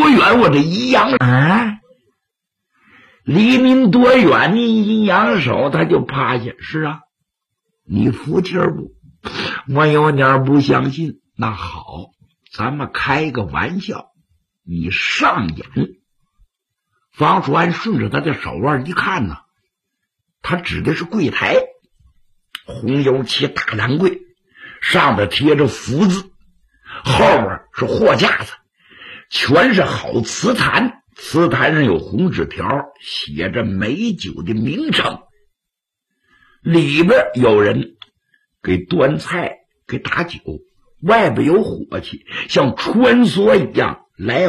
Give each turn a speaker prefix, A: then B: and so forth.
A: 多远我这一扬啊，离您多远你一扬手他就趴下。是啊，你服气不？我有点不相信。那好，咱们开个玩笑，你上瘾。方叔安顺着他的手腕一看呢，他指的是柜台，红油漆大单柜，上面贴着福字，后面是货架子，全是好瓷坛，瓷坛上有红纸条，写着美酒的名称，里边有人给端菜给打酒，外边有伙计像穿梭一样来